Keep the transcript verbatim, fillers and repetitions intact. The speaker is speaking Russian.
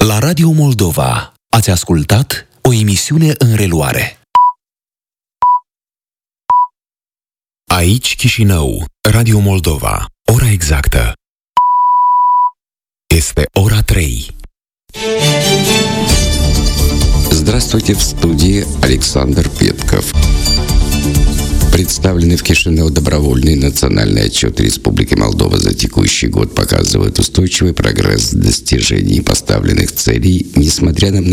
La Radio Moldova ați ascultat o emisiune în reluare. Aici Chișinău, Radio Moldova. Ora exactă este ora trei. Здравствуйте, в студии Александр Петков. Представленный в Кишинев добровольный национальный отчет Республики Молдова за текущий год показывает устойчивый прогресс в достижении поставленных целей, несмотря на